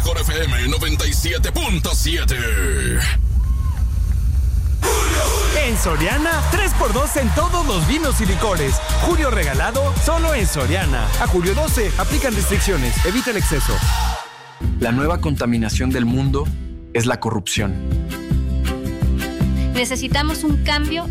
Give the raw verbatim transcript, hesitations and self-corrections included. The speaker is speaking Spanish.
mejor F M noventa y siete punto siete. En Soriana, tres por dos en todos los vinos y licores. Julio regalado, solo en Soriana. A julio doce, aplican restricciones. Evita el exceso. La nueva contaminación del mundo es la corrupción. Necesitamos un cambio